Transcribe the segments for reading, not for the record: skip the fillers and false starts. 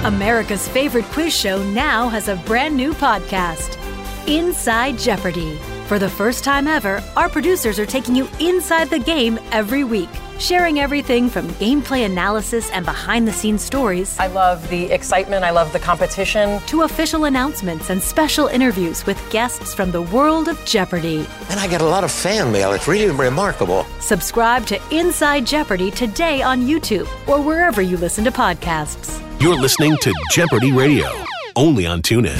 America's favorite quiz show now has a brand new podcast, Inside Jeopardy! For the first time ever, our producers are taking you inside the game every week, sharing everything from gameplay analysis and behind-the-scenes stories. I love the excitement. I love the competition. To official announcements and special interviews with guests from the world of Jeopardy! And I get a lot of fan mail. It's really remarkable. Subscribe to Inside Jeopardy! Today on YouTube or wherever you listen to podcasts. You're listening to Jeopardy Radio, only on TuneIn.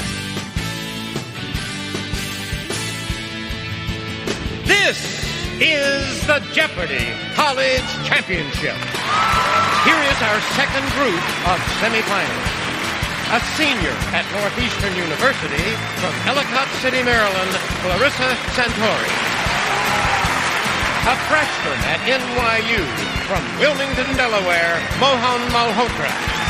This is the Jeopardy! College Championship. Here is our second group of semifinals. A senior at Northeastern University from Ellicott City, Maryland, Clarissa Santori. A freshman at NYU from Wilmington, Delaware, Mohan Malhotra.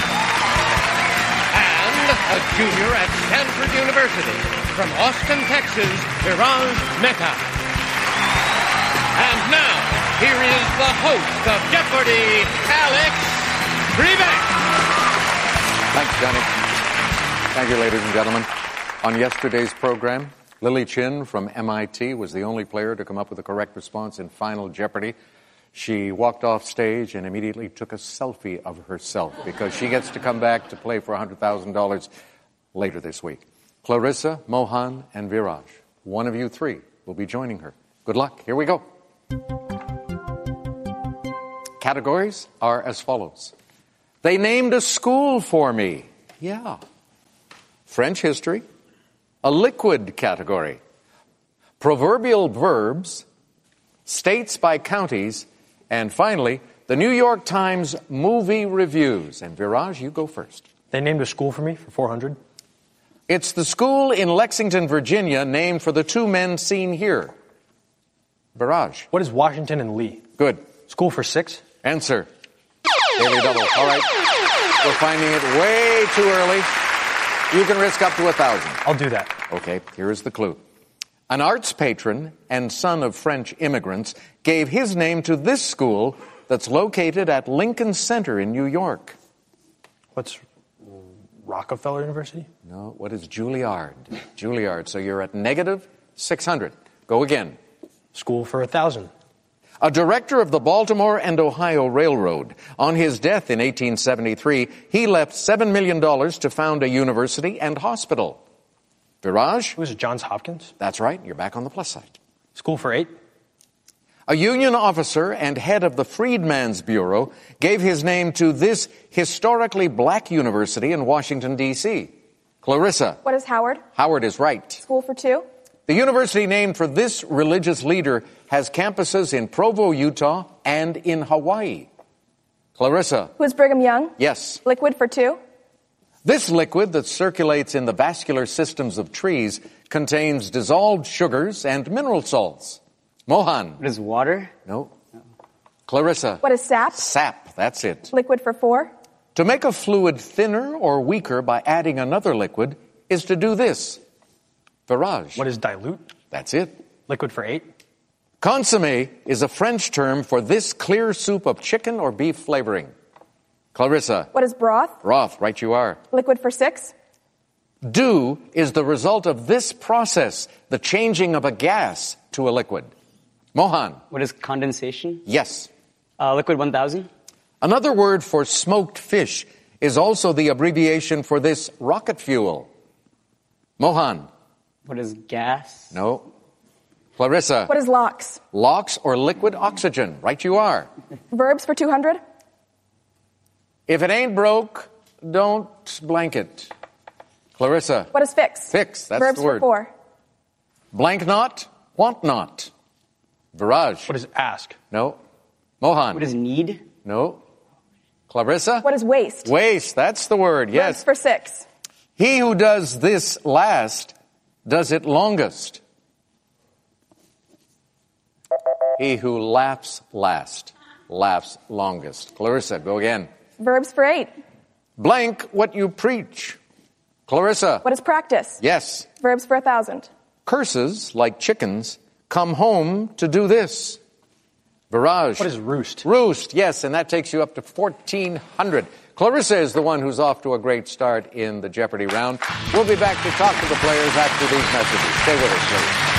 And a junior at Stanford University from Austin, Texas, Viraj Mehta. And now, here is the host of Jeopardy, Alex Trebek. Thanks, Johnny. Thank you, ladies and gentlemen. On yesterday's program, Lily Chin from MIT was the only player to come up with the correct response in Final Jeopardy. She walked off stage and immediately took a selfie of herself because she gets to come back to play for $100,000 later this week. Clarissa, Mohan, and Viraj, one of you three will be joining her. Good luck. Here we go. Categories are as follows. They named a school for me. Yeah. French history. A liquid category. Proverbial verbs. States by counties. And finally, the New York Times movie reviews. And Viraj, you go first. They named a school for me for $400. It's the school in Lexington, Virginia, named for the two men seen here. Viraj. What is Washington and Lee? Good. School for $6. Answer. Daily double. All right. We're finding it way too early. You can risk up to $1,000. I'll do that. Okay, here is the clue. An arts patron and son of French immigrants gave his name to this school that's located at Lincoln Center in New York. What's Rockefeller University? No, what is Juilliard? Juilliard. So you're at negative 600. Go again. School for $1,000. A director of the Baltimore and Ohio Railroad. On his death in 1873, he left $7 million to found a university and hospital. Viraj? Who is it, Johns Hopkins? That's right. You're back on the plus side. School for $8. A Union officer and head of the Freedmen's Bureau gave his name to this historically black university in Washington, D.C. Clarissa? What is Howard? Howard is right. School for $2. The university named for this religious leader has campuses in Provo, Utah, and in Hawaii. Clarissa? Who is Brigham Young? Yes. Liquid for $2. This liquid that circulates in the vascular systems of trees contains dissolved sugars and mineral salts. Mohan? What is water? No. Clarissa? What is sap? Sap, that's it. Liquid for $4. To make a fluid thinner or weaker by adding another liquid is to do this. Viraj? What is dilute? That's it. Liquid for $8. Consommé is a French term for this clear soup of chicken or beef flavoring. Clarissa? What is broth? Broth, right you are. Liquid for $6. Dew is the result of this process, the changing of a gas to a liquid. Mohan? What is condensation? Yes. Liquid 1,000. Another word for smoked fish is also the abbreviation for this rocket fuel. Mohan? What is gas? No. Clarissa? What is LOX? LOX or liquid oxygen. Right you are. Verbs for $200. If it ain't broke, don't blanket. Clarissa? What is fix? Fix, that's Verbs the word. for $4. Blank not, want not. Viraj? What is ask? No. Mohan? What is need? No. Clarissa? What is waste? Waste, that's the word, yes. Verbs for $6. He who does this last does it longest. He who laughs last laughs longest. Clarissa, go again. Verbs for $8. Blank what you preach. Clarissa. What is practice? Yes. Verbs for $1,000. Curses, like chickens, come home to do this. Viraj. What is roost? Roost, yes, and that takes you up to 1,400. Clarissa is the one who's off to a great start in the Jeopardy round. We'll be back to talk to the players after these messages. Stay with us,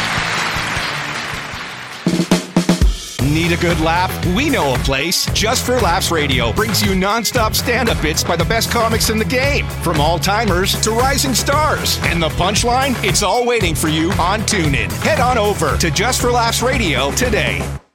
please. Need a good laugh? We know a place. Just for Laughs Radio brings you non-stop stand-up bits by the best comics in the game, from all-timers to rising stars. And the punchline? It's all waiting for you on TuneIn. Head on over to Just for Laughs Radio today.